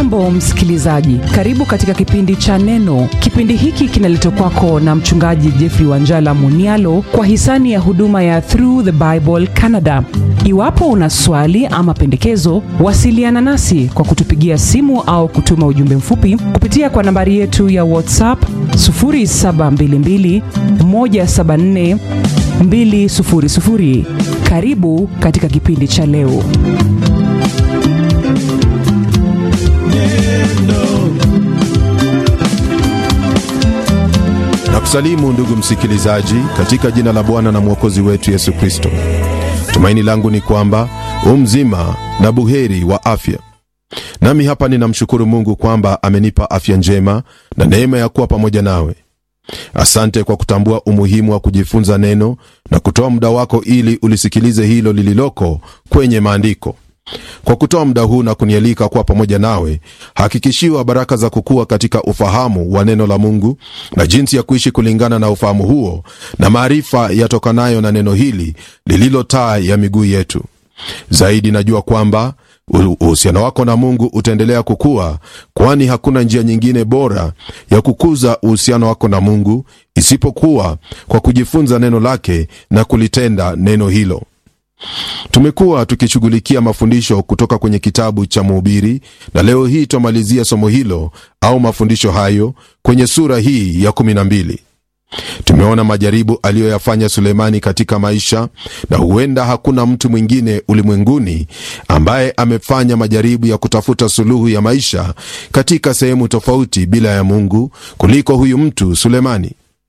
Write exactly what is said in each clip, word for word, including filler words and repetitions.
Hujambo msikilizaji, karibu katika kipindi cha Neno. Kipindi hiki kinaletwa kwako na mchungaji Jeffrey Wanjala Munialo kwa hisani ya huduma ya Through the Bible Canada. Iwapo una swali ama pendekezo, wasiliana nasi kwa kutupigia simu au kutuma ujumbe mfupi kupitia kwa nambari yetu ya WhatsApp sufuri saba mbili mbili moja saba nne mbili sufuri sufuri. Karibu katika kipindi cha leo. Nakusalimu ndugu msikilizaji katika jina la Bwana na Mwokozi wetu Yesu Kristo. Tumaini langu ni kwamba umzima na buheri wa afya. Nami hapa ninamshukuru Mungu kwamba amenipa afya njema na neema ya kuwa pamoja nawe. Asante kwa kutambua umuhimu wa kujifunza neno na kutoa muda wako ili ulisikilize hilo lililoko kwenye maandiko. Kwa kutoa muda huu na kunialika kuwa pamoja nawe, hakikishiwa baraka za kukua katika ufahamu wa neno la Mungu na jinsi ya kuishi kulingana na ufahamu huo na maarifa yatokanayo na neno hili lililo taa ya miguu yetu. Zaidi najua kwamba uhusiano wako na Mungu utaendelea kukua, kwani hakuna njia nyingine bora ya kukuza uhusiano wako na Mungu isipokuwa kwa kujifunza neno lake na kulitenda neno hilo. Tumekuwa tukishughulikia mafundisho kutoka kwenye kitabu cha Mhubiri, na leo hii tumalizia somo hilo au mafundisho hayo kwenye sura hii ya kumi na mbili. Tumeona majaribu aliyoyafanya Sulemani katika maisha, na huenda hakuna mtu mwingine ulimwenguni ambaye amefanya majaribu ya kutafuta suluhu ya maisha katika sehemu tofauti bila ya Mungu kuliko huyu mtu Sulemani.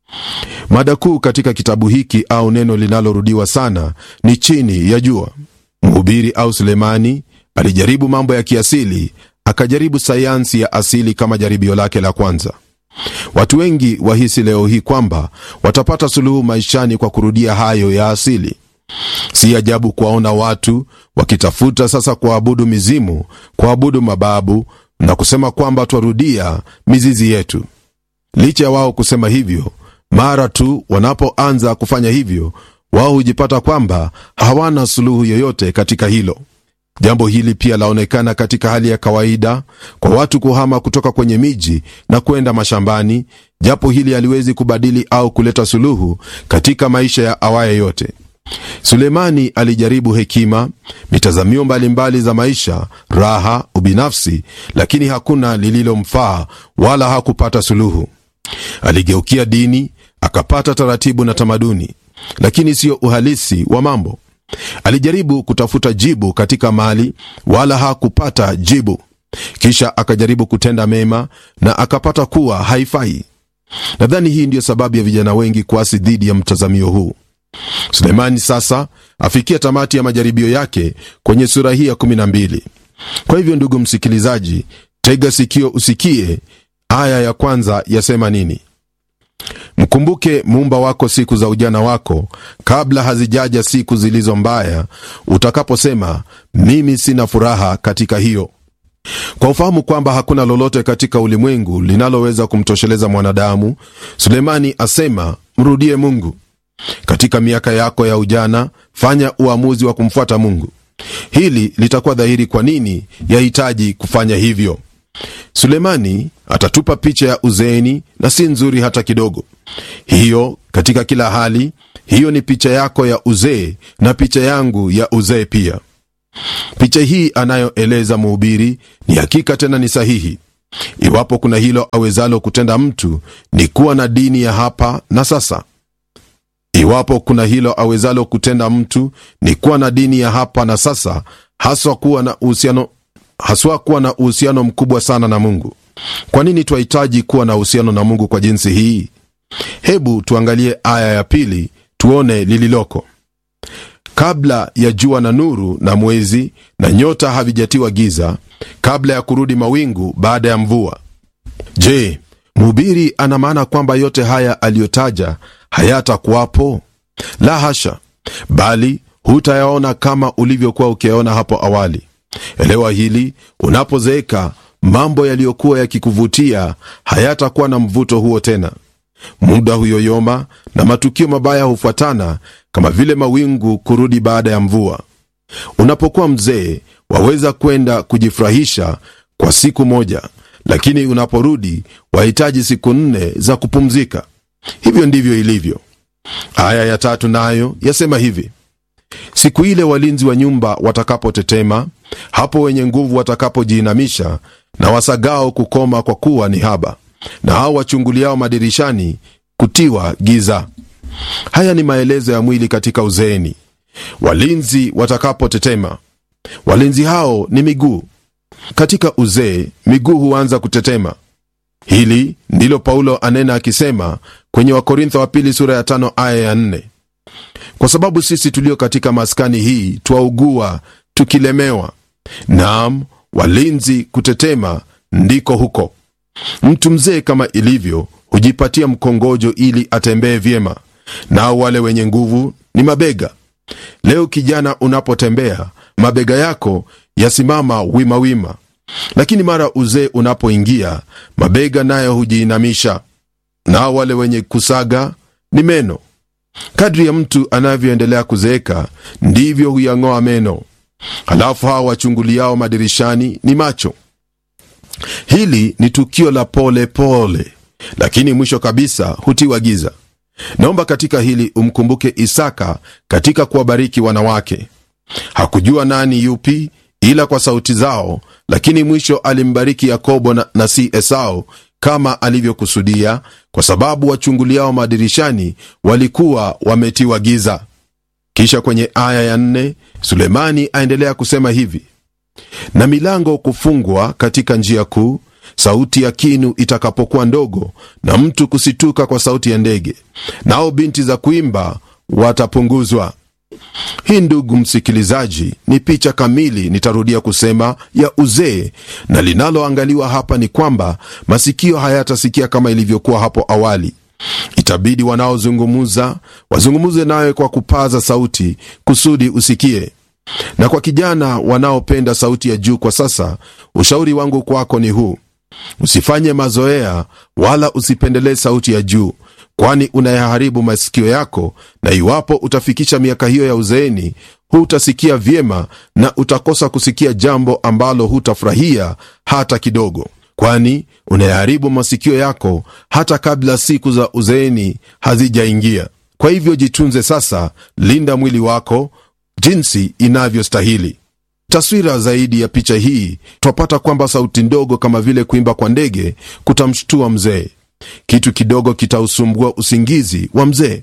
Mada kuu katika kitabu hiki au neno linalorudiwa sana ni chini ya jua. Mhubiri au Sulemani alijaribu mambo ya kiasili, akajaribu sayansi ya asili kama jaribio lake la kwanza. Watu wengi wahisi leo hii kwamba watapata suluhu maishani kwa kurudia hayo ya asili. Si ajabu kuwaona watu wakitafuta sasa kuabudu mizimu, kuabudu mababu na kusema kwamba twarudia mizizi yetu. Licha ya wao kusema hivyo, mara tu wanapoanza kufanya hivyo, wao hujipata kwamba hawana suluhu yoyote katika hilo. Jambo hili pia laonekana katika hali ya kawaida kwa watu kuhama kutoka kwenye miji na kwenda mashambani, japo hili haliwezi kubadili au kuleta suluhu katika maisha ya awaye yote. Sulemani alijaribu hekima, mitazamio mbalimbali za maisha, raha, ubinafsi, lakini hakuna lililomfaa wala hakupata suluhu. Aligeukia dini, akapata taratibu na tamaduni, lakini sio uhalisi wa mambo. Alijaribu kutafuta jibu katika mali, wala hakupata jibu. Kisha akajaribu kutenda mema na akapata kuwa haifai. Nadhani hii ndiyo sababu ya vijana wengi kuasi dhidi ya mtazamio huu. Sulemani sasa afikia tamati ya majaribio yake kwenye sura hii ya kumi na mbili. Kwa hivyo ndugu msikilizaji, tega sikio usikie aya ya kwanza yasema nini. Mkumbuke Muumba wako siku za ujana wako, kabla hazijaja siku zilizo mbaya, utakaposema mimi sina furaha katika hiyo. Kwa ufahamu kwamba hakuna lolote katika ulimwengu linaloweza kumtosheleza mwanadamu, Sulemani asema mrudie Mungu. Katika miaka yako ya ujana, fanya uamuzi wa kumfuata Mungu. Hili litakuwa dhahiri kwa nini yahitaji kufanya hivyo. Sulemani atatupa picha ya uzeeni, na si nzuri hata kidogo. Hiyo katika kila hali, hiyo ni picha yako ya uzee na picha yangu ya uzee pia. Picha hii anayoeleza mhubiri ni hakika tena ni sahihi. Iwapo kuna hilo awezalo kutenda mtu, ni kuwa na dini ya hapa na sasa. Iwapo kuna hilo awezalo kutenda mtu, ni kuwa na dini ya hapa na sasa, haswa kuwa na uhusiano haswa kuwa na uhusiano mkubwa sana na Mungu. Kwa nini twahitaji kuwa na uhusiano na Mungu kwa jinsi hii? Hebu tuangalie aya ya pili tuone lililoko. Kabla ya jua na nuru na mwezi na nyota havijatiwa giza, kabla ya kurudi mawingu baada ya mvua. Je, mhubiri ana maana kwamba yote haya aliyotaja hayatakuwapo? La hasha, bali hutayaona kama ulivyokuwa ukiyaona hapo awali. Elewa hili, unapozeeka mambo yaliyokuwa yakikuvutia hayatakuwa na mvuto huo tena. Muda huyoyoma na matukio mabaya hufuatana kama vile mawingu kurudi baada ya mvua. Unapokuwa mzee, waweza kwenda kujifurahisha kwa siku moja, lakini unaporudi wahitaji siku nne za kupumzika. Hivyo ndivyo ilivyo. Aya ya tatu nayo yasema hivi: siku ile walinzi wa nyumba watakapotetema, hapo wenye nguvu watakapojiinamisha, na wasagao kukoma kwa kuwa ni haba, na hao wachunguliao madirishani kutiwa giza. Haya ni maelezo ya mwili katika uzeeni. Walinzi watakapotetema, walinzi hao ni miguu. Katika uzee miguu huanza kutetema. Hili ndilo Paulo anena akisema kwenye Wakorintho wa pili sura ya tano aya ya nne: kwa sababu sisi tulio katika maskani hii twaugua tukilemewa. Naam, walinzi kutetema ndiko huko. Mtu mzee kama ilivyo hujipatia mkongojo ili atembee vyema, nao wale wenye nguvu ni mabega. Leo kijana, unapotembea mabega yako yasimama wima wima, lakini mara uzee unapoingia mabega nayo hujiinamisha. Nao wale wenye kusaga ni meno. Kadri ya mtu anavyoendelea kuzeeka ndivyo huyang'oa meno. Halafu hao wachunguliao madirishani ni macho. Hili ni tukio la pole pole, lakini mwisho kabisa hutiwa giza. Naomba katika hili umkumbuke Isaka katika kuwabariki wanawake. Hakujua nani yupi ila kwa sauti zao, lakini mwisho alimbariki Yakobo na, na si Esau kama alivyokusudia, kwa sababu wachunguliao madirishani walikuwa wametiwa giza. Kisha kwenye aya ya nne Sulemani aendelea kusema hivi: na milango kufungwa katika njia kuu, sauti ya kinu itakapokuwa ndogo, na mtu kusituka kwa sauti ya ndege, nao binti za kuimba watapunguzwa. Hii, ndugu msikilizaji, ni picha kamili, nitarudia kusema, ya uzee, na linaloangaliwa hapa ni kwamba masikio hayatasikia kama ilivyokuwa hapo awali. Itabidi wanaozungumuza wazungumuze nawe kwa kupaza sauti kusudi usikie. Na kwa kijana wanaopenda sauti ya juu kwa sasa, ushauri wangu kwako ni huu: usifanye mazoea wala usipendelee sauti ya juu, kwani unayaharibu masikio yako, na iwapo utafikisha miaka hiyo ya uzeeni hutasikia vyema, na utakosa kusikia jambo ambalo hutafurahia hata kidogo, kwani unayaharibu masikio yako hata kabla siku za uzeeni hazijaingia. Kwa hivyo jitunze sasa, linda mwili wako jinsi inavyostahili. Taswira zaidi ya picha hii twapata kwamba sauti ndogo kama vile kuimba kwa ndege kutamshtua mzee. Kitu kidogo kitausumbua usingizi wa mzee.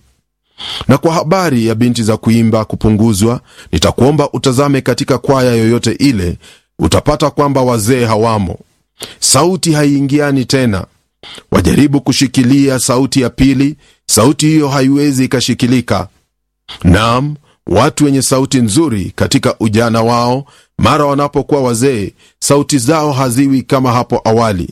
Na kwa habari ya binti za kuimba kupunguzwa, nitakuomba utazame katika kwaya yoyote ile, utapata kwamba wazee hawamo. Sauti haiingiani tena. Wajaribu kushikilia sauti ya pili, sauti hiyo haiwezi ikashikilika. Naam, watu wenye sauti nzuri katika ujana wao, mara wanapokuwa wazee, sauti zao haziwi kama hapo awali.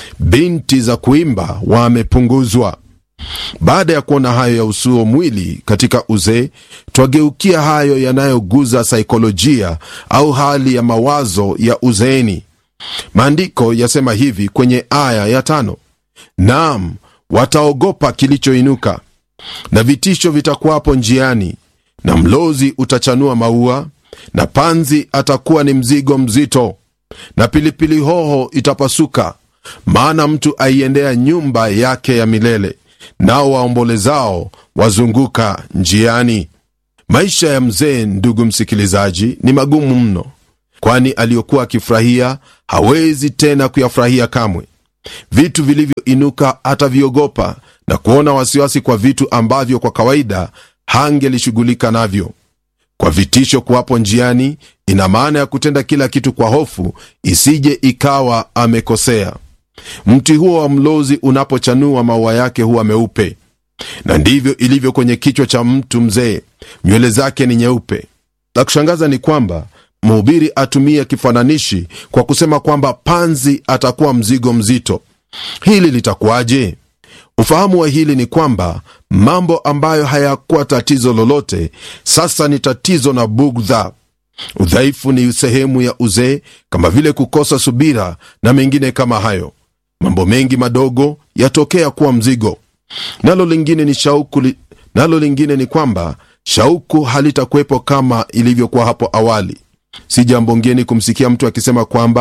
Binti za kuimba wamepunguzwa. Baada ya kuona hayo ya usuo mwili katika uzee, twageukia hayo yanayoguza saikolojia au hali ya mawazo ya uzeeni. Maandiko yasema hivi kwenye aya ya tano: naam, wataogopa kilichoinuka, na vitisho vitakuwapo njiani, na mlozi utachanua maua, na panzi atakuwa ni mzigo mzito, na pilipili hoho itapasuka, maana mtu aiendea nyumba yake ya milele, nao waombolezao wazunguka njiani. Maisha ya mzee, ndugu msikilizaji, ni magumu mno, kwani aliyokuwa akifurahia hawezi tena kuyafurahia kamwe. Vitu vilivyoinuka ataviogopa, na kuona wasiwasi kwa vitu ambavyo kwa kawaida hangelishughulika navyo. Kwa vitisho kuwapo njiani, ina maana ya kutenda kila kitu kwa hofu isije ikawa amekosea. Mti huo wa mlozi unapochanua maua yake huwa meupe, na ndivyo ilivyo kwenye kichwa cha mtu mzee, nywele zake ni nyeupe. La kushangaza ni kwamba mhubiri atumia kifananishi kwa kusema kwamba panzi atakuwa mzigo mzito. Hili litakuwaje? Ufahamu wa hili ni kwamba mambo ambayo hayakuwa tatizo lolote sasa ni tatizo na bugdha. Udhaifu ni sehemu ya uzee, kama vile kukosa subira na mengine kama hayo. Mambo mengi madogo yatokea kuwa mzigo. Nalo lingine ni shauku li... nalo lingine ni kwamba shauku halitakuwepo kama ilivyokuwa hapo awali. Si jambo ngeni kumsikia mtu akisema kwamba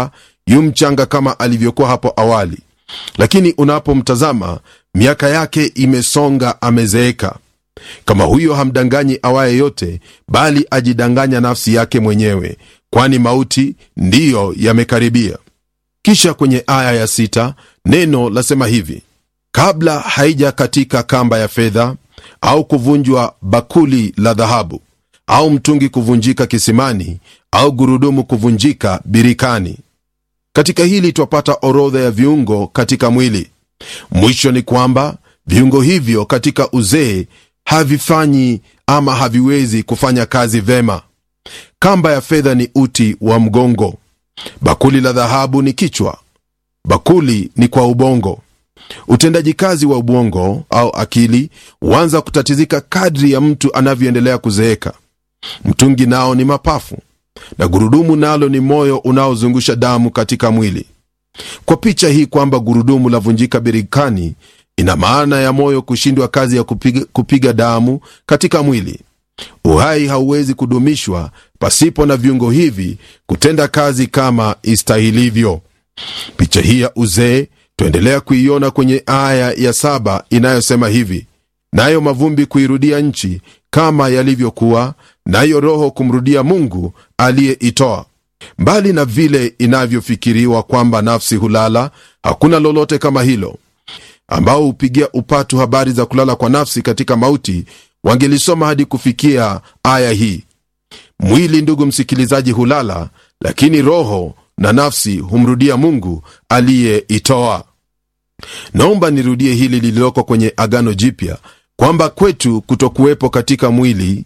yu mchanga kama alivyokuwa hapo awali, lakini unapomtazama miaka yake imesonga, amezeeka. Kama huyo hamdanganyi awaye yote, bali ajidanganya nafsi yake mwenyewe, kwani mauti ndiyo yamekaribia. Kisha kwenye aya ya sita neno lasema hivi: kabla haija katika kamba ya fedha, au kuvunjwa bakuli la dhahabu, au mtungi kuvunjika kisimani, au gurudumu kuvunjika birikani. Katika hili twapata orodha ya viungo katika mwili. Mwisho ni kwamba viungo hivyo katika uzee havifanyi ama haviwezi kufanya kazi vema. Kamba ya fedha ni uti wa mgongo, bakuli la dhahabu ni kichwa, bakuli ni kwa ubongo. Utendaji kazi wa ubongo au akili huanza kutatizika kadri ya mtu anavyoendelea kuzeeka. Mtungi nao ni mapafu, na gurudumu nalo ni moyo unaozungusha damu katika mwili. Kwa picha hii kwamba gurudumu lavunjika birikani, ina maana ya moyo kushindwa kazi ya kupiga, kupiga damu katika mwili. Uhai hauwezi kudumishwa pasipo na viungo hivi kutenda kazi kama istahilivyo. Picha hii ya uzee tuendelea kuiona kwenye aya ya saba inayosema hivi: nayo mavumbi kuirudia nchi kama yalivyokuwa, nayo roho kumrudia Mungu aliyeitoa. Mbali na vile inavyofikiriwa kwamba nafsi hulala, hakuna lolote kama hilo. Ambao hupigia upatu habari za kulala kwa nafsi katika mauti wangelisoma hadi kufikia aya hii: mwili, ndugu msikilizaji, hulala, lakini roho na nafsi humrudia Mungu aliyeitoa. Naomba nirudie hili lililoko kwenye Agano Jipya, kwamba kwetu kutokuwepo katika mwili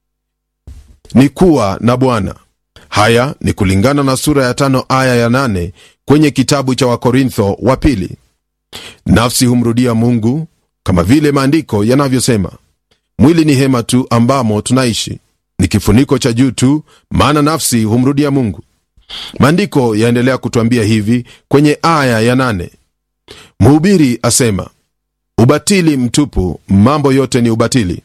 ni kuwa na Bwana. Haya ni kulingana na sura ya tano aya ya nane kwenye kitabu cha Wakorintho wa pili. Nafsi humrudia Mungu kama vile maandiko yanavyosema. Mwili ni hema tu ambamo tunaishi, ni kifuniko cha juu tu, maana nafsi humrudia Mungu. Maandiko yaendelea kutuambia hivi kwenye aya ya nane: Mhubiri asema, ubatili mtupu, mambo yote ni ubatili.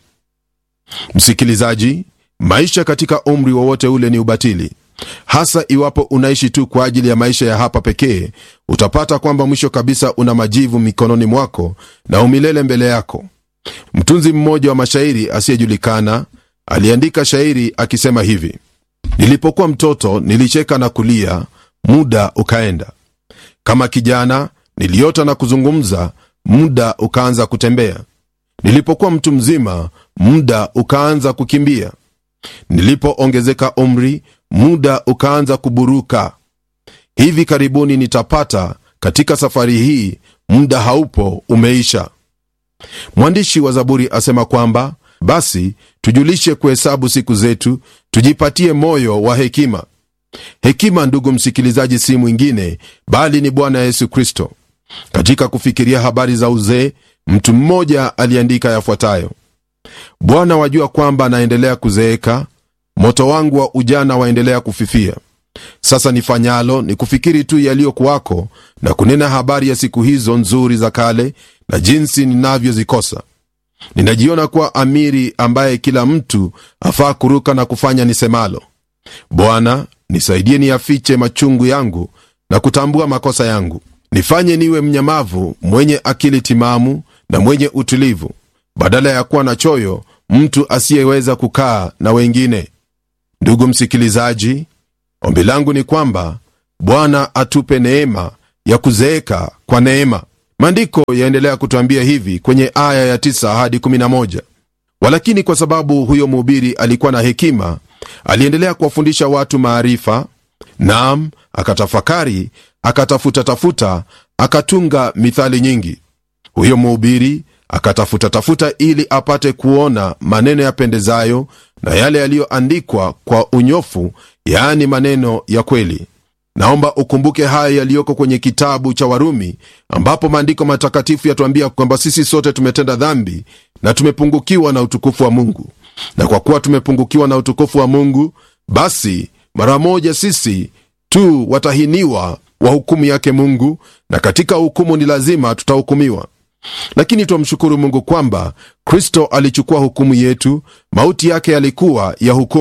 Msikilizaji, maisha katika umri wowote ule ni ubatili. Hasa iwapo unaishi tu kwa ajili ya maisha ya hapa pekee, utapata kwamba mwisho kabisa una majivu mikononi mwako na umilele mbele yako. Mtunzi mmoja wa mashairi asiyejulikana aliandika shairi akisema hivi: nilipokuwa mtoto nilicheka na kulia, muda ukaenda. Kama kijana niliota na kuzungumza, muda ukaanza kutembea. Nilipokuwa mtu mzima, muda ukaanza kukimbia. Nilipoongezeka umri, muda ukaanza kuburuka. Hivi karibuni nitapata katika safari hii, muda haupo, umeisha. Mwandishi wa Zaburi asema kwamba basi tujulishe kuhesabu siku zetu, tujipatie moyo wa hekima. Hekima, ndugu msikilizaji, si mwingine bali ni Bwana Yesu Kristo. Katika kufikiria habari za uzee, mtu mmoja aliandika yafuatayo: Bwana wajua kwamba naendelea kuzeeka, moto wangu wa ujana waendelea kufifia. Sasa nifanyalo ni kufikiri tu yaliyokuwako na kunena habari ya siku hizo nzuri za kale na jinsi ninavyozikosa. Ninajiona kuwa amiri ambaye kila mtu afaa kuruka na kufanya nisemalo. Bwana, nisaidie niyafiche machungu yangu na kutambua makosa yangu. Nifanye niwe mnyamavu, mwenye akili timamu na mwenye utulivu, badala ya kuwa na choyo, mtu asiyeweza kukaa na wengine. Ndugu msikilizaji, ombi langu ni kwamba Bwana atupe neema ya kuzeeka kwa neema. Maandiko yaendelea kutuambia hivi kwenye aya ya tisa hadi kumi na moja: walakini kwa sababu huyo mhubiri alikuwa na hekima, aliendelea kuwafundisha watu maarifa, naam, akatafakari, akatafuta tafuta, akatunga mithali nyingi. Huyo mhubiri akatafuta tafuta ili apate kuona maneno yapendezayo na yale yaliyoandikwa kwa unyofu, yaani maneno ya kweli. Naomba ukumbuke haya yaliyoko kwenye kitabu cha Warumi, ambapo maandiko matakatifu yatuambia kwamba sisi sote tumetenda dhambi na tumepungukiwa na utukufu wa Mungu. Na kwa kuwa tumepungukiwa na utukufu wa Mungu, basi mara moja sisi tu watahiniwa wa hukumu yake Mungu, na katika hukumu ni lazima tutahukumiwa. Lakini twamshukuru Mungu kwamba Kristo alichukua hukumu yetu, mauti yake yalikuwa ya hukumu.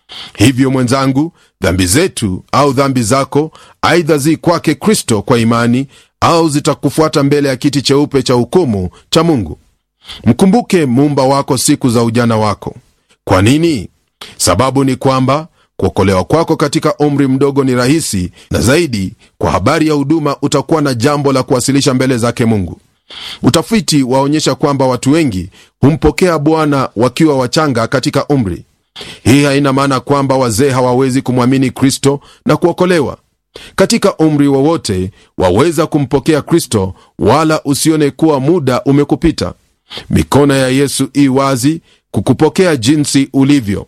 Hivyo mwenzangu, dhambi zetu au dhambi zako aidha zi kwake Kristo kwa imani au zitakufuata mbele ya kiti cheupe cha hukumu cha Mungu. Mkumbuke muumba wako siku za ujana wako. Kwa nini? Sababu ni kwamba kuokolewa kwako katika umri mdogo ni rahisi, na zaidi kwa habari ya huduma utakuwa na jambo la kuwasilisha mbele zake Mungu. Utafiti waonyesha kwamba watu wengi humpokea Bwana wakiwa wachanga katika umri. Hii haina maana kwamba wazee hawawezi kumwamini Kristo na kuokolewa. Katika umri wowote waweza kumpokea Kristo, wala usione kuwa muda umekupita. Mikono ya Yesu i wazi kukupokea jinsi ulivyo.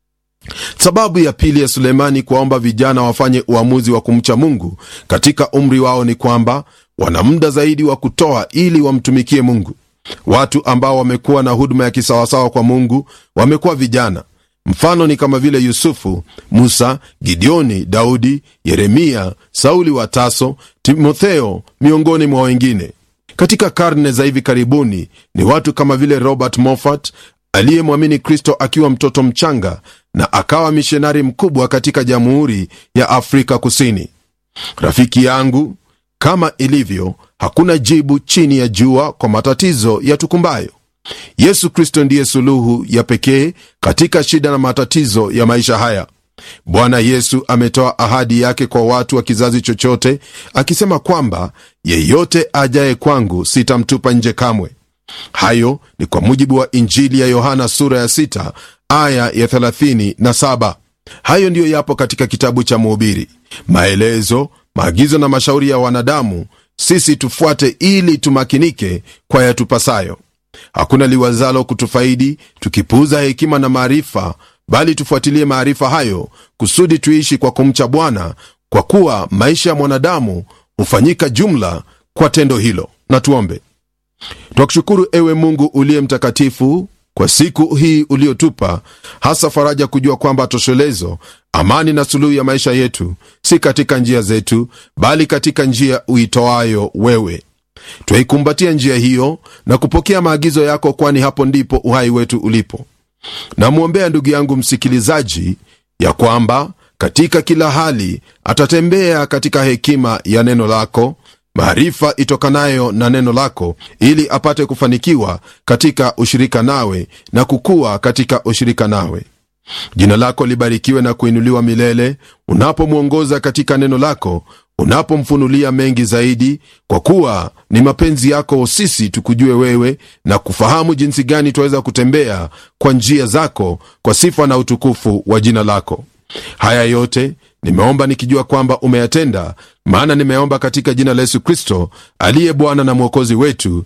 Sababu ya pili ya Sulemani kuwaomba vijana wafanye uamuzi wa kumcha Mungu katika umri wao ni kwamba wana muda zaidi wa kutoa ili wamtumikie Mungu. Watu ambao wamekuwa na huduma ya kisawasawa kwa Mungu wamekuwa vijana. Mfano ni kama vile Yusufu, Musa, Gideoni, Daudi, Yeremia, Sauli wa Taso, Timotheo, miongoni mwa wengine. Katika karne za hivi karibuni ni watu kama vile Robert Moffat aliyemwamini Kristo akiwa mtoto mchanga na akawa mishonari mkubwa katika Jamhuri ya Afrika Kusini. Rafiki yangu, kama ilivyo, hakuna jibu chini ya jua kwa matatizo ya tukumbayo. Yesu Kristo ndiye suluhu ya pekee katika shida na matatizo ya maisha haya. Bwana Yesu ametoa ahadi yake kwa watu wa kizazi chochote, akisema kwamba yeyote ajaye kwangu sitamtupa nje kamwe. Hayo ni kwa mujibu wa Injili ya Yohana sura ya sita aya ya thelathini na saba. Hayo ndiyo yapo katika kitabu cha Mhubiri. Maelezo, maagizo na mashauri ya wanadamu sisi tufuate ili tumakinike kwa yatupasayo. Hakuna liwazalo kutufaidi tukipuuza hekima na maarifa, bali tufuatilie maarifa hayo kusudi tuishi kwa kumcha Bwana, kwa kuwa maisha ya mwanadamu hufanyika jumla kwa tendo hilo. Na tuombe. Twakushukuru ewe Mungu uliye mtakatifu kwa siku hii uliotupa, hasa faraja kujua kwamba toshelezo, amani na suluhu ya maisha yetu si katika njia zetu, bali katika njia uitoayo wewe. Twaikumbatia njia hiyo na kupokea maagizo yako, kwani hapo ndipo uhai wetu ulipo. Namwombea ndugu yangu msikilizaji ya kwamba katika kila hali atatembea katika hekima ya neno lako, maarifa itokanayo na neno lako, ili apate kufanikiwa katika ushirika nawe na kukua katika ushirika nawe. Jina lako libarikiwe na kuinuliwa milele unapomwongoza katika neno lako, unapomfunulia mengi zaidi, kwa kuwa ni mapenzi yako sisi tukujue wewe na kufahamu jinsi gani tuweza kutembea kwa njia zako kwa sifa na utukufu wa jina lako. Haya yote nimeomba nikijua kwamba umeyatenda, maana nimeomba katika jina la Yesu Kristo aliye Bwana na Mwokozi wetu.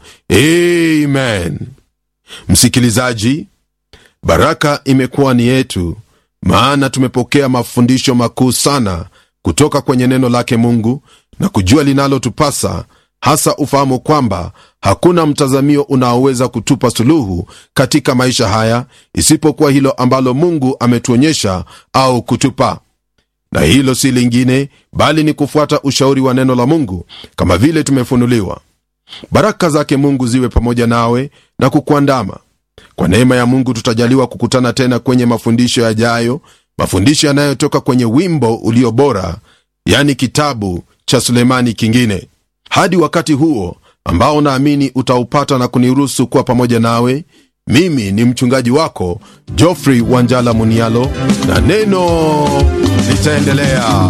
Amen. Msikilizaji, baraka imekuwa ni yetu, maana tumepokea mafundisho makuu sana kutoka kwenye neno lake Mungu na kujua linalotupasa, hasa ufahamu kwamba hakuna mtazamio unaoweza kutupa suluhu katika maisha haya isipokuwa hilo ambalo Mungu ametuonyesha au kutupa. Na hilo si lingine bali ni kufuata ushauri wa neno la Mungu kama vile tumefunuliwa. Baraka zake Mungu ziwe pamoja nawe na kukuandama. Kwa neema ya Mungu tutajaliwa kukutana tena kwenye mafundisho yajayo, mafundisho yanayotoka kwenye wimbo ulio bora, yani kitabu cha Sulemani kingine. Hadi wakati huo ambao naamini utaupata na kuniruhusu kuwa pamoja nawe, mimi ni mchungaji wako Geoffrey Wanjala Munialo, na neno litaendelea.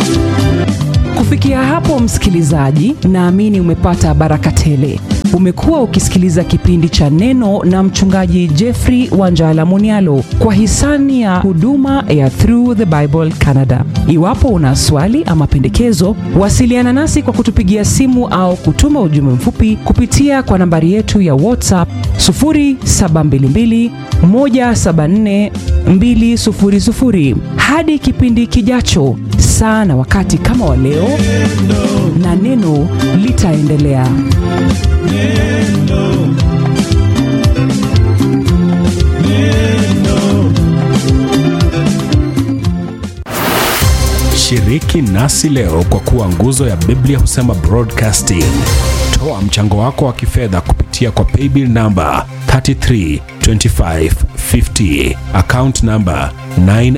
Kufikia hapo msikilizaji, naamini umepata baraka tele. Umekuwa ukisikiliza kipindi cha Neno na mchungaji Geoffrey Wanjala Munialo kwa hisani ya huduma ya Through the Bible Canada. Iwapo una swali ama pendekezo, wasiliana nasi kwa kutupigia simu au kutuma ujumbe mfupi kupitia kwa nambari yetu ya WhatsApp sufuri saba mbili mbili moja saba nne mbili sufuri sufuri. Hadi kipindi kijacho, saa na wakati kama wa leo, na neno litaendelea. Neno. Neno. Shiriki nasi leo kwa kuwa nguzo ya Biblia Husema Broadcasting. Toa mchango wako wa kifedha kupitia kwa paybill number three three two five five zero, account number nine